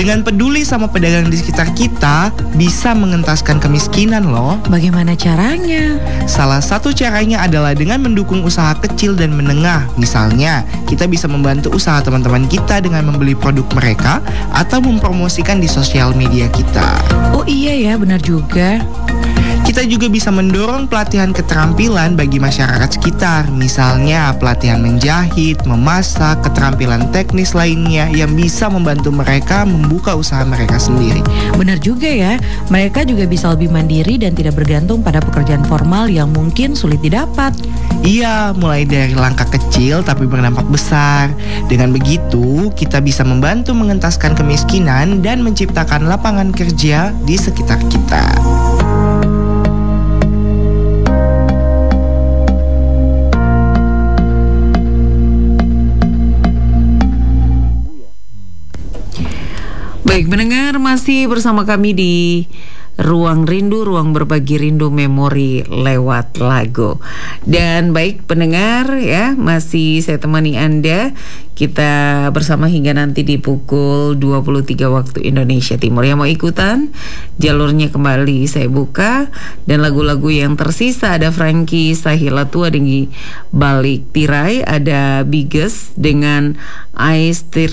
Dengan peduli sama pedagang di sekitar kita, bisa mengentaskan kemiskinan loh. Bagaimana caranya? Salah satu caranya adalah dengan mendukung usaha kecil dan menengah. Misalnya, kita bisa membantu usaha teman-teman kita dengan membeli produk mereka atau mempromosikan di sosial media kita. Oh iya ya, benar juga. Kita juga bisa mendorong pelatihan keterampilan bagi masyarakat sekitar. Misalnya pelatihan menjahit, memasak, keterampilan teknis lainnya yang bisa membantu mereka membuka usaha mereka sendiri. Benar juga ya, mereka juga bisa lebih mandiri dan tidak bergantung pada pekerjaan formal yang mungkin sulit didapat. Iya, mulai dari langkah kecil tapi berdampak besar. Dengan begitu, kita bisa membantu mengentaskan kemiskinan dan menciptakan lapangan kerja di sekitar kita. Baik, pendengar, masih bersama kami di Ruang Rindu, ruang berbagi rindu memori lewat lagu. Dan baik pendengar ya, masih saya temani Anda. Kita bersama hingga nanti di pukul 23 waktu Indonesia Timur. Yang mau ikutan, jalurnya kembali saya buka. Dan lagu-lagu yang tersisa ada Frankie Sahilatua dengan Balik Tirai, ada Biggest dengan I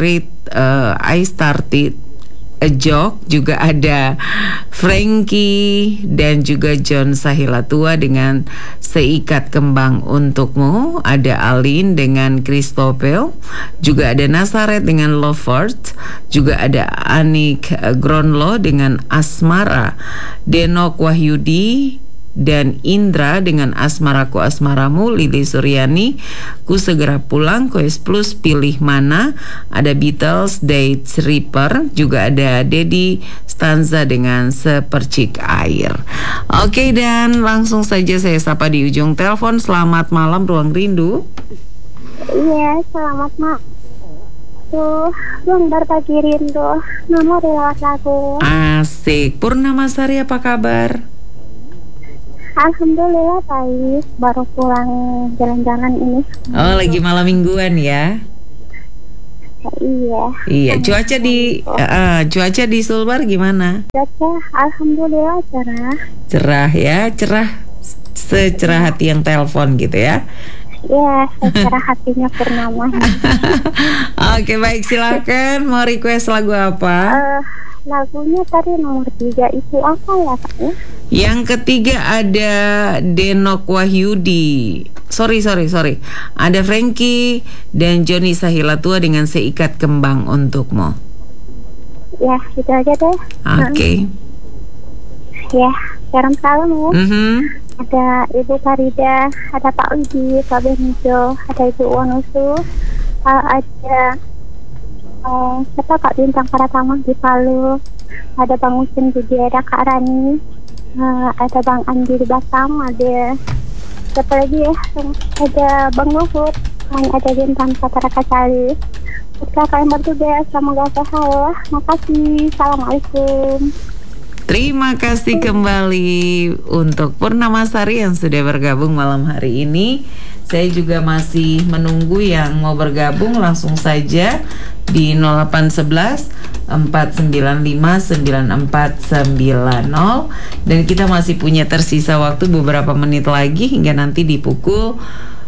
Started a Joke, juga ada Frankie dan juga John Sahilatua dengan Seikat Kembang Untukmu, ada Alin dengan Christopel, juga ada Nasaret dengan Lovert, juga ada Anik Gronlo dengan Asmara, Denok Wahyudi dan Indra dengan Asmaraku Asmaramu, Lili Suryani Ku Segera Pulang, Quest Plus Pilih Mana, ada Beatles Date Reaper, juga ada Dedi Stanza dengan Sepercik Air. Oke, dan langsung saja saya sapa di ujung telepon. Selamat malam Ruang Rindu. Iya, selamat malam. Belum berbagi rindu, nomor lewat lagu. Asik. Purnama Sari, apa kabar? Alhamdulillah baik, baru pulang jalan-jalan ini. Oh, lagi malam mingguan ya? Iya. Iya, cuaca di Sulbar gimana? Cuaca alhamdulillah cerah. Cerah ya, cerah secerah hati yang telepon gitu ya. Iya, secerah hatinya Purnama. Oke, baik, silakan. Mau request lagu apa? Lagunya tadi nomor 3 itu apa ya, Kak? Yang ketiga ada Denok Wahyudi. Sorry. Ada Frankie dan Johnny Sahilatua dengan Seikat Kembang Untukmu. Ya, itu aja deh. Oke. Ya, salam ya. Mm-hmm. Ada Ibu Farida, ada Pak Widi, Pak Benijo, ada Ibu Wanusu, ada siapa Kak Bintang Paratama di Palu, ada Bang Usin juga, ada Kak Rani, ada Bang Andi di Batam, ada siapa lagi ya, ada Bang Luhut, ada Bintang Satara Kacali. Kakak yang bertugas, semoga sehat. Makasih, assalamualaikum. Terima kasih kembali untuk Purnama Sari yang sudah bergabung malam hari ini. Saya juga masih menunggu yang mau bergabung, langsung saja di 0811 495 9490. Dan kita masih punya tersisa waktu beberapa menit lagi hingga nanti di pukul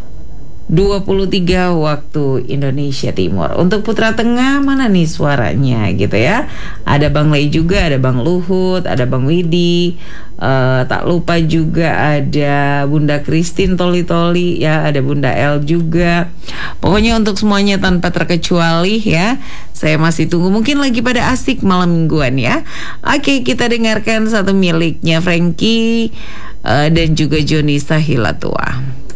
23 waktu Indonesia Timur. Untuk Putra Tengah mana nih suaranya gitu ya. Ada Bang Lei juga, ada Bang Luhut, ada Bang Widi, tak lupa juga ada Bunda Christine Toli ya, ada Bunda El juga. Pokoknya untuk semuanya tanpa terkecuali ya, saya masih tunggu. Mungkin lagi pada asik malam mingguan ya. Oke, kita dengarkan satu miliknya Frankie dan juga Johnny Sahilatua.